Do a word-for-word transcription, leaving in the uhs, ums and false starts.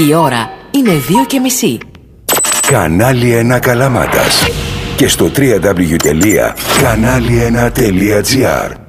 Η ώρα είναι δύο και μισή. Κανάλι ένα Καλαμάτας. Και στο double-u double-u double-u τελεία κανάλι ένα τελεία τζι άρ.